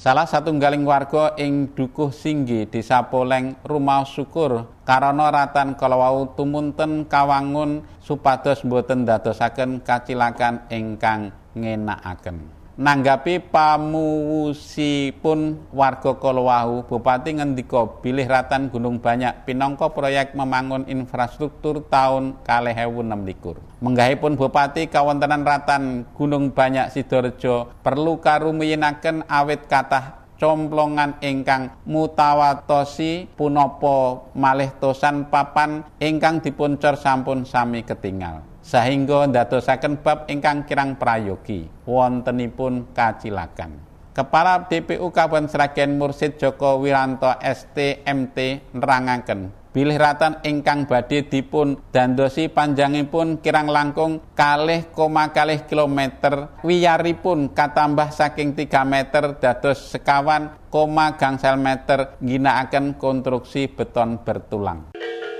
Salah satunggaling warga ing Dukuh Singgi, Desa Poleng, Rumaos Syukur karana ratan kala wau tumunten kawangun supados boten dadosaken kacilakan ingkang ngenakaken. Nanggapi pamuwusipun warga kala wau, Bupati ngendika bilih ratan Gunung Banyak pinangka proyek membangun infrastruktur taun 2026. Menggahipun Bupati kawontenan ratan Gunung Banyak Sidorejo perlu karumiyinaken awit kathah complongan ingkang mutawatosi punapa malih tosan papan ingkang dipuncor sampun sami ketingal. Sahingga ndadosaken bab ingkang kirang prayogi wontenipun kacilakan. Kepala DPU Kabupaten Sragen Mursid Joko Wiranto STMT nerangaken bilih ratan ingkang badhe dipun dandosi panjangipun kirang langkung 2,2 kilometer, wiyaripun katambah saking 3 meter dados 51,5 meter ngginakaken konstruksi beton bertulang.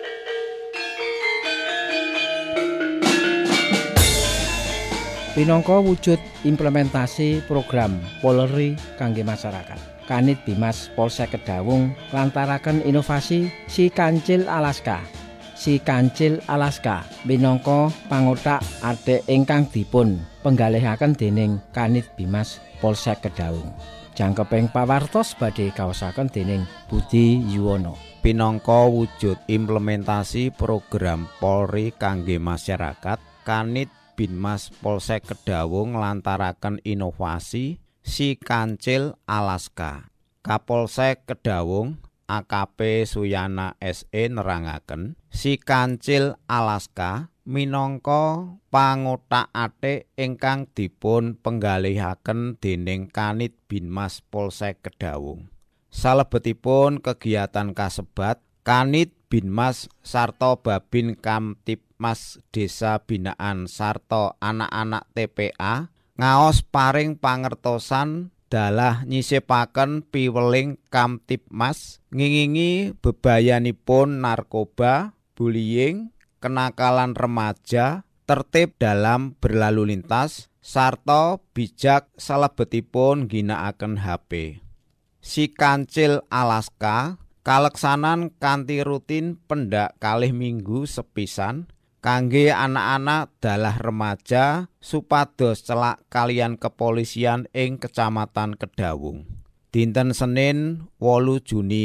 Pinangka wujud implementasi program Polri kangge masyarakat, Kanit Bimas Polsek Kedawung lantaraken inovasi Si Kancil Alaska. Si Kancil Alaska minangka pangothak athik ingkang dipun penggalihaken dening Kanit Bimas Polsek Kedawung. Jangkeping pawartos badhe kaosaken dening Budi Yuwono. Pinangka wujud implementasi program Polri kangge masyarakat, Kanit Binmas Polsek Kedawung lantaraken inovasi Si Kancil Alaska. Kapolsek Kedawung AKP Suyana SE nerangaken Si Kancil Alaska minangka pangothak athik ingkang dipun penggalihaken dening Kanit Binmas Polsek Kedawung. Salebetipun kegiatan kasebat, Kanit Binmas sarta Babin Kamtibmas Desa Binaan sarta anak-anak TPA ngaos paring pangertosan dalah nyisipaken piweling Kamtibmas ngingingi bebayanipun narkoba, bullying, kenakalan remaja, tertib dalam berlalu lintas, sarta bijak salebetipun ngginakaken HP. Si Kancil Alaska kaleksanan kanthi rutin pendak 2 minggu sepisan kangge anak-anak dalah remaja supados celak kalian kepolisian ing Kecamatan Kedawung. Dinten Senin 8 Juni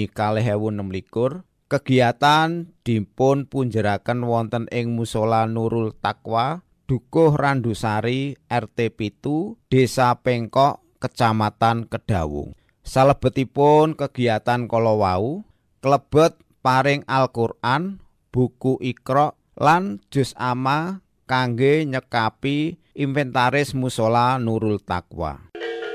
2026 kegiatan dipun punjeraken wonten ing Mushola Nurul Taqwa, Dukuh Randusari RT 7 Desa Pengkok Kecamatan Kedawung. Salebetipun kegiatan kala wau klebet paring Al-Qur'an, buku Iqra lan juz amma kangge nyekapi inventaris Mushola Nurul Taqwa.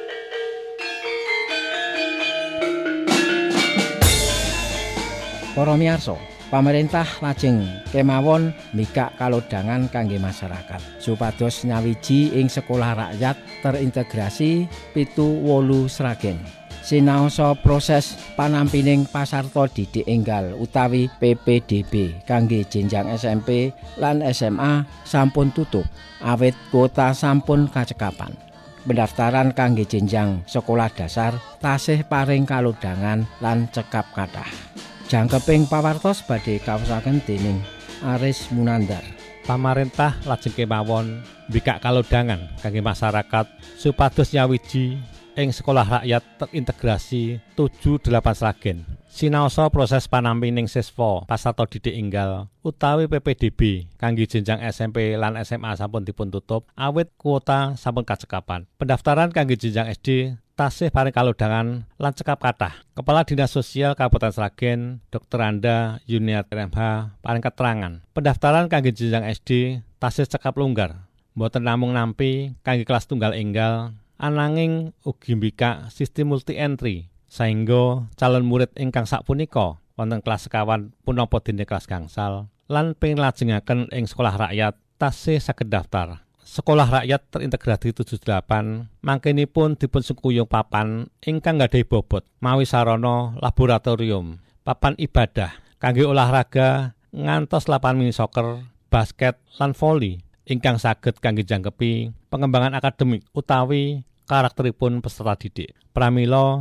Para miyarsa, pamarentah lajeng kemawon mikak kalodhangan kangge masyarakat supados nyawiji ing sekolah rakyat terintegrasi 7-8 Sragen. Sinaosa proses panampining pasarta didik enggal utawi PPDB kangge jenjang SMP lan SMA sampun tutup awit kuota sampun kacekapan. Pendaftaran kangge jenjang sekolah dasar tasih paring kalodhangan lan cekap kathah. Jangkeping pawartos badhe kaosaken dening Aris Munandar. Pamarentah lajeng kemawon mbikak kalodhangan kangge masyarakat supados nyawiji ing sekolah rakyat terintegrasi 7-8 Sragen. Sinaosa proses panampining siswa pasarta didik enggal utawi PPDB kangge jenjang SMP lan SMA sampun dipun tutup awit kuota sampun kacekapan. Pendaftaran kangge jenjang SD tasih paring kalodhangan lan cekap kathah. Kepala Dinas Sosial Kabupaten Sragen Dr. Anda Yuniat MH paring keterangan pendaftaran kangge jenjang SD tasih cekap longgar, mboten namung nampi kangge kelas tunggal enggal ananging ugi mbikak sistem multi entry saengga calon murid ingkang sapunika wonten kelas sekawan punapa dene kelas gangsal lan pengin lajengaken ing sekolah rakyat tasih saged daftar. Sekolah rakyat terintegrasi 78 mangkenipun dipun sengkuyung papan ingkang nggadhahi bobot mawi sarana laboratorium, papan ibadah kangge olahraga ngantos lapangan mini soccer, basket lan voli ingkang saged kangge jangkepi pengembangan akademik utawi karakteripun peserta didik. Pramila